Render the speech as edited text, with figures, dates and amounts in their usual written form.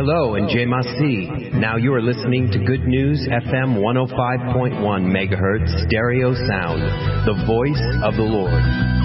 Hello, and Jemasi. Now you are listening to Good News FM 105.1 megahertz stereo sound, the voice of the Lord.